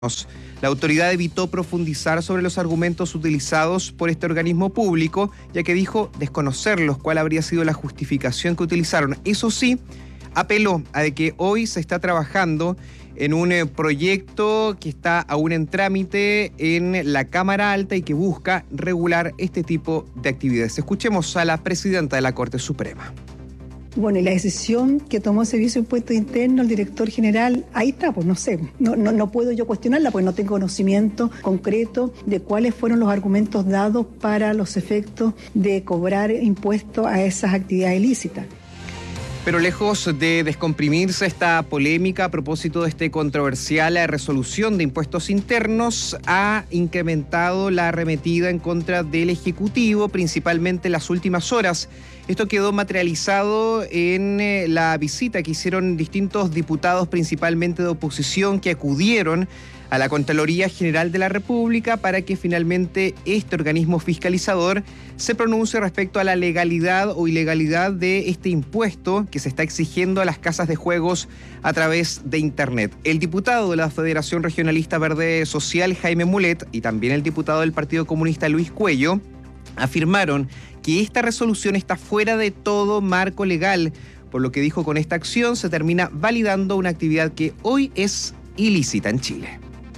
La autoridad evitó profundizar sobre los argumentos utilizados por este organismo público, ya que dijo desconocerlos, cuál habría sido la justificación que utilizaron. Eso sí, apeló a que hoy se está trabajando en un proyecto que está aún en trámite en la Cámara Alta y que busca regular este tipo de actividades. Escuchemos a la presidenta de la Corte Suprema. Bueno, y la decisión que tomó el Servicio de Impuestos Internos, el director general, ahí está, pues no sé, no puedo yo cuestionarla porque no tengo conocimiento concreto de cuáles fueron los argumentos dados para los efectos de cobrar impuestos a esas actividades ilícitas. Pero lejos de descomprimirse esta polémica a propósito de esta controversial resolución de impuestos internos, ha incrementado la arremetida en contra del Ejecutivo, principalmente en las últimas horas. Esto quedó materializado en la visita que hicieron distintos diputados, principalmente de oposición, que acudieron a la Contraloría General de la República para que finalmente este organismo fiscalizador se pronuncie respecto a la legalidad o ilegalidad de este impuesto que se está exigiendo a las casas de juegos a través de Internet. El diputado de la Federación Regionalista Verde Social, Jaime Mulet, y también el diputado del Partido Comunista, Luis Cuello, afirmaron que esta resolución está fuera de todo marco legal, por lo que dijo con esta acción se termina validando una actividad que hoy es ilícita en Chile.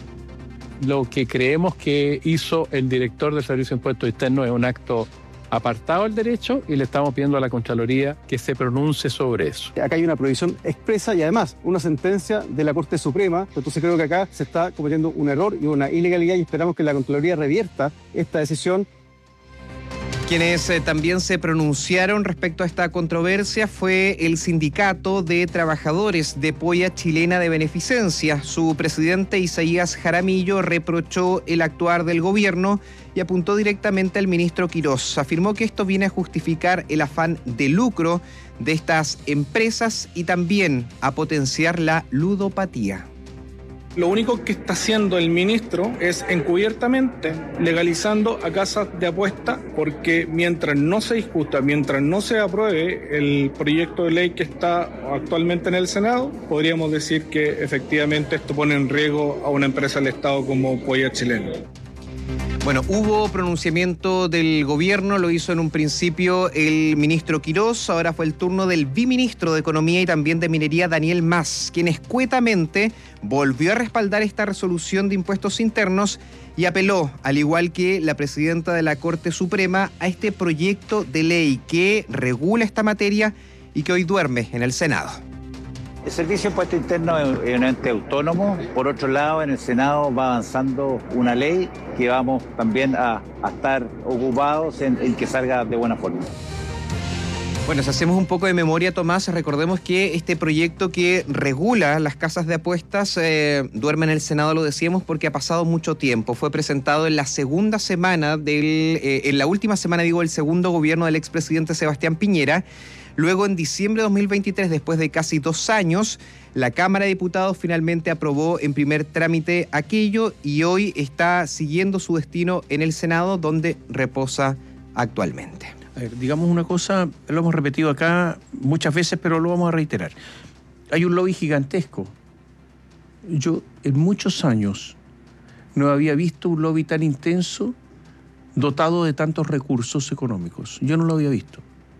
Lo que creemos que hizo el director del Servicio de Impuestos Internos es un acto apartado del derecho y le estamos pidiendo a la Contraloría que se pronuncie sobre eso. Acá hay una prohibición expresa y además una sentencia de la Corte Suprema, entonces creo que acá se está cometiendo un error y una ilegalidad y esperamos que la Contraloría revierta esta decisión. Quienes también se pronunciaron respecto a esta controversia fue el Sindicato de Trabajadores de Polla Chilena de Beneficencia. Su presidente Isaías Jaramillo reprochó el actuar del gobierno y apuntó directamente al ministro Quirós. Afirmó que esto viene a justificar el afán de lucro de estas empresas y también a potenciar la ludopatía. Lo único que está haciendo el ministro es encubiertamente legalizando a casas de apuesta, porque mientras no se discuta, mientras no se apruebe el proyecto de ley que está actualmente en el Senado, podríamos decir que efectivamente esto pone en riesgo a una empresa del Estado como Polla Chilena. Bueno, hubo pronunciamiento del gobierno, lo hizo en un principio el ministro Quirós, ahora fue el turno del viceministro de Economía y también de Minería, Daniel Mas, quien escuetamente volvió a respaldar esta resolución de impuestos internos y apeló, al igual que la presidenta de la Corte Suprema, a este proyecto de ley que regula esta materia y que hoy duerme en el Senado. El Servicio de Impuestos Internos es un ente autónomo. Por otro lado, en el Senado va avanzando una ley que vamos también a estar ocupados en que salga de buena forma. Bueno, si hacemos un poco de memoria, Tomás, recordemos que este proyecto que regula las casas de apuestas duerme en el Senado, lo decíamos, porque ha pasado mucho tiempo. Fue presentado en la segunda semana en la última semana, del segundo gobierno del expresidente Sebastián Piñera. Luego, en diciembre de 2023, después de casi 2 años, la Cámara de Diputados finalmente aprobó en primer trámite aquello y hoy está siguiendo su destino en el Senado, donde reposa actualmente. A ver, digamos una cosa, lo hemos repetido acá muchas veces, pero lo vamos a reiterar. Hay un lobby gigantesco. Yo en muchos años no había visto un lobby tan intenso, dotado de tantos recursos económicos. Yo no lo había visto.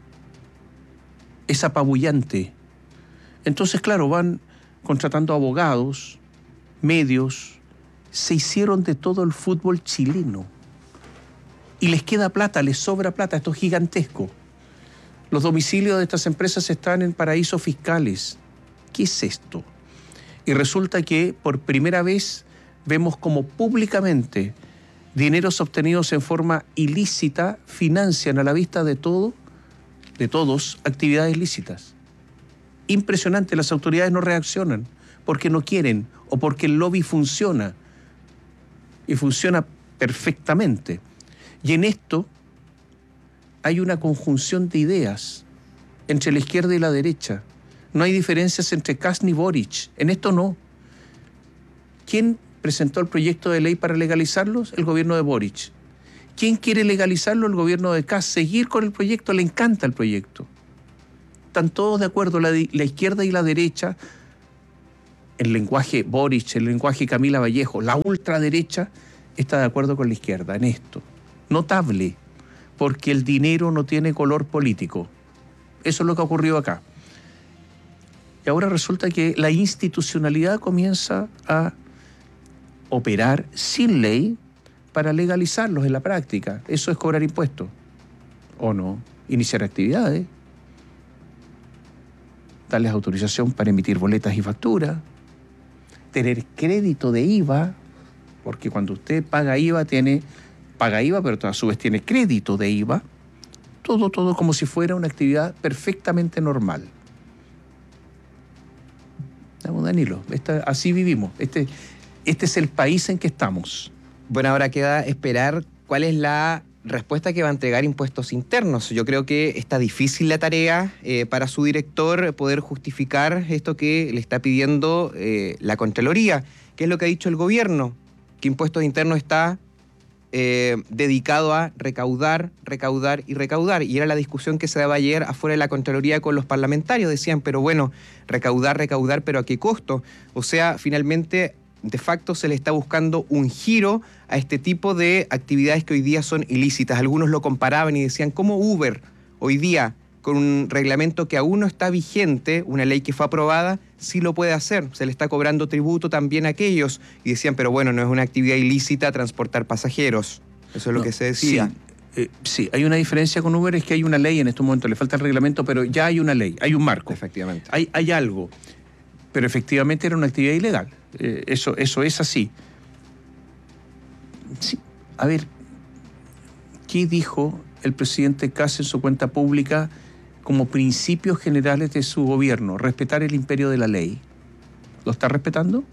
Es apabullante. Entonces, claro, van contratando abogados, medios, se hicieron de todo el fútbol chileno. Y les queda plata, les sobra plata, esto es gigantesco. Los domicilios de estas empresas están en paraísos fiscales. ¿Qué es esto? Y resulta que por primera vez vemos como públicamente dineros obtenidos en forma ilícita financian a la vista de todos, actividades lícitas. Impresionante, las autoridades no reaccionan porque no quieren o porque el lobby funciona. Y funciona perfectamente. Y en esto hay una conjunción de ideas entre la izquierda y la derecha. No hay diferencias entre Kast ni Boric. En esto no. ¿Quién presentó el proyecto de ley para legalizarlos? El gobierno de Boric. ¿Quién quiere legalizarlo? El gobierno de Kast. Seguir con el proyecto, le encanta el proyecto. Están todos de acuerdo, la izquierda y la derecha, el lenguaje Boric, el lenguaje Camila Vallejo, la ultraderecha está de acuerdo con la izquierda en esto. Notable, porque el dinero no tiene color político. Eso es lo que ha ocurrido acá. Y ahora resulta que la institucionalidad comienza a operar sin ley para legalizarlos en la práctica. Eso es cobrar impuestos. ¿O no? Iniciar actividades. Darles autorización para emitir boletas y facturas. Tener crédito de IVA, porque cuando usted paga IVA, pero a su vez tiene crédito de IVA. Todo como si fuera una actividad perfectamente normal. Vamos, Danilo, así vivimos. Este es el país en que estamos. Bueno, ahora queda esperar cuál es la respuesta que va a entregar Impuestos Internos. Yo creo que está difícil la tarea para su director poder justificar esto que le está pidiendo la Contraloría. ¿Qué es lo que ha dicho el gobierno? Que Impuestos Internos está dedicado a recaudar y recaudar. Y era la discusión que se daba ayer afuera de la Contraloría con los parlamentarios. Decían, pero bueno, recaudar, pero ¿a qué costo? O sea, finalmente, de facto, se le está buscando un giro a este tipo de actividades que hoy día son ilícitas. Algunos lo comparaban y decían, ¿cómo Uber hoy día, con un reglamento que aún no está vigente, una ley que fue aprobada, sí lo puede hacer? Se le está cobrando tributo también a aquellos. Y decían, pero bueno, no es una actividad ilícita transportar pasajeros. Eso es lo que se decía. Sí, hay una diferencia con Uber, es que hay una ley en estos momentos, le falta el reglamento, pero ya hay una ley, hay un marco. Efectivamente. Hay algo, pero efectivamente era una actividad ilegal. Eso es así. Sí. A ver, ¿qué dijo el presidente Kast en su cuenta pública como principios generales de su gobierno? Respetar el imperio de la ley. ¿Lo está respetando?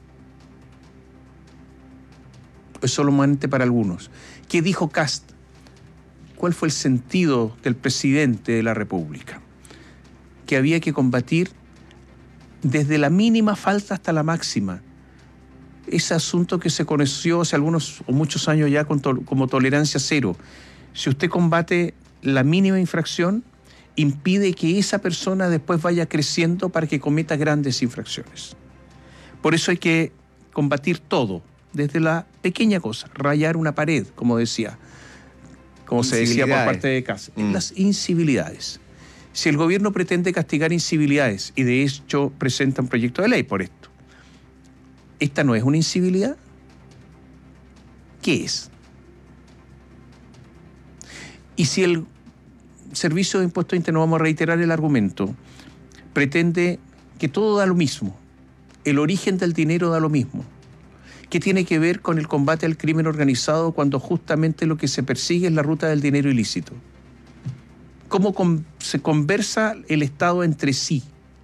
Es solamente para algunos. ¿Qué dijo Kast? ¿Cuál fue el sentido del presidente de la República? Que había que combatir desde la mínima falta hasta la máxima. Ese asunto que se conoció hace algunos o muchos años ya como tolerancia cero. Si usted combate la mínima infracción, impide que esa persona después vaya creciendo para que cometa grandes infracciones. Por eso hay que combatir todo, desde la pequeña cosa, rayar una pared, como se decía por parte de Kast, las incivilidades. Si el gobierno pretende castigar incivilidades, y de hecho presenta un proyecto de ley por esto, ¿esta no es una incivilidad? ¿Qué es? Y si el Servicio de Impuestos Internos, vamos a reiterar el argumento, pretende que todo da lo mismo, el origen del dinero da lo mismo, ¿qué tiene que ver con el combate al crimen organizado cuando justamente lo que se persigue es la ruta del dinero ilícito? ¿Cómo se conversa el Estado entre sí?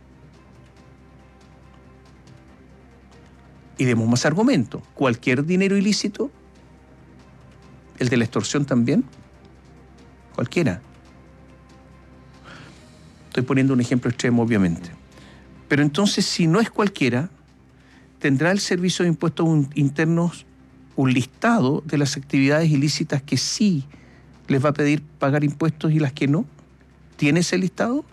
Y demos más argumentos. ¿Cualquier dinero ilícito? ¿El de la extorsión también? Cualquiera. Estoy poniendo un ejemplo extremo, obviamente. Pero entonces, si no es cualquiera, ¿tendrá el Servicio de Impuestos Internos un listado de las actividades ilícitas que sí les va a pedir pagar impuestos y las que no? ¿Tiene ese listado?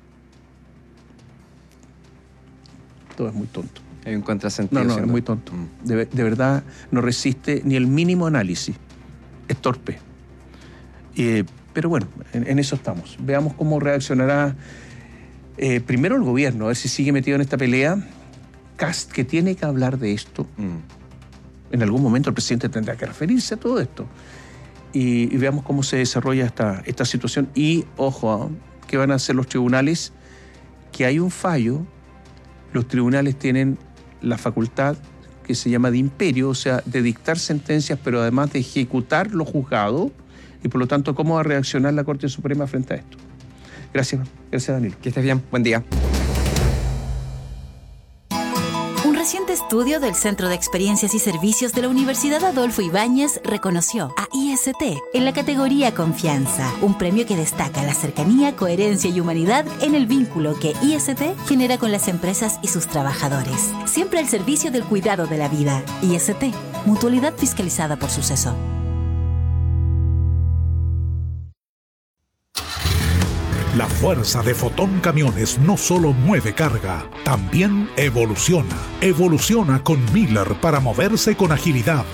Todo es muy tonto. Hay un contrasentido. No, es muy tonto. De verdad, no resiste ni el mínimo análisis. Es torpe. Pero bueno, en eso estamos. Veamos cómo reaccionará primero el gobierno, a ver si sigue metido en esta pelea. Kast, que tiene que hablar de esto. En algún momento el presidente tendrá que referirse a todo esto. Y veamos cómo se desarrolla esta situación. Y, ojo, ¿qué van a hacer los tribunales? Que hay un fallo. Los tribunales tienen la facultad que se llama de imperio, o sea, de dictar sentencias, pero además de ejecutar lo juzgado. Y por lo tanto, ¿cómo va a reaccionar la Corte Suprema frente a esto? Gracias, Danilo. Que estés bien. Buen día. Un reciente estudio del Centro de Experiencias y Servicios de la Universidad Adolfo Ibáñez reconoció a IST en la categoría Confianza, un premio que destaca la cercanía, coherencia y humanidad en el vínculo que IST genera con las empresas y sus trabajadores. Siempre al servicio del cuidado de la vida. IST, mutualidad fiscalizada por Suceso. La fuerza de Fotón Camiones no solo mueve carga, también evoluciona. Evoluciona con Miller para moverse con agilidad,